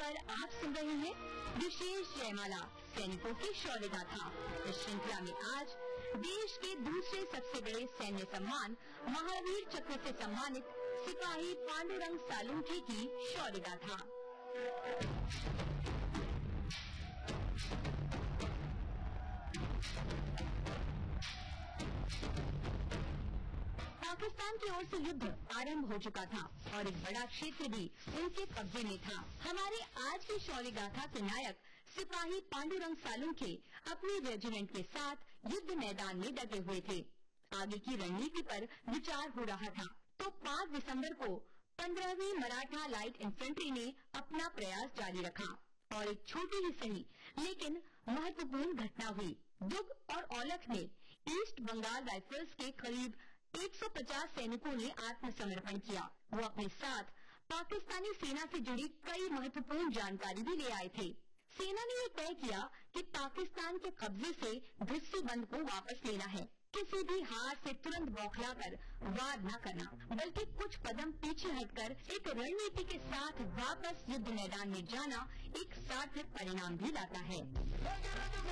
पर आप सुन रहे हैं विशेष जयमाला सैनिकों की शौर्य गाथा। इस श्रृंखला में आज देश के दूसरे सबसे बड़े सैन्य सम्मान महावीर चक्र से सम्मानित सिपाही पांडुरंग सालुंखे की शौर्य गाथा। पाकिस्तान की ओर से युद्ध आरंभ हो चुका था और एक बड़ा क्षेत्र भी उनके कब्जे में था। हमारे आज की शौर्य गाथा के नायक सिपाही पांडुरंग सालुंखे अपने रेजिमेंट के साथ युद्ध मैदान में डटे हुए थे। आगे की रणनीति पर विचार हो रहा था तो 5 दिसंबर को 15वीं मराठा लाइट इन्फेंट्री ने अपना प्रयास जारी रखा और एक छोटी ही सही लेकिन महत्वपूर्ण घटना हुई। दुग और औलख में ईस्ट बंगाल राइफल्स के करीब 150 सैनिकों ने आत्मसमर्पण किया। वो अपने साथ पाकिस्तानी सेना से जुड़ी कई महत्वपूर्ण जानकारी भी ले आए थे। सेना ने ये तय किया कि पाकिस्तान के कब्जे से घुस्सी बंद को वापस लेना है। किसी भी हार से तुरंत बौखलाकर वार न करना, बल्कि कुछ कदम पीछे हटकर एक रणनीति के साथ वापस युद्ध मैदान में जाना एक सार्थक परिणाम भी लाता है।